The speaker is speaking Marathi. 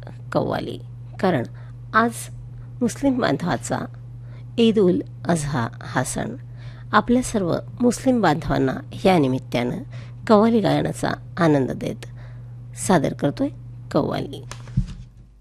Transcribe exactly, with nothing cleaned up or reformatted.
कव्वाली, कारण आज मुस्लिम बांधवाचा ईद उल अझहा हा सण. आपल्या सर्व मुस्लिम बांधवांना या निमित्तानं कव्वाली गायनाचा आनंद देत सादर करतोय कव्वाली.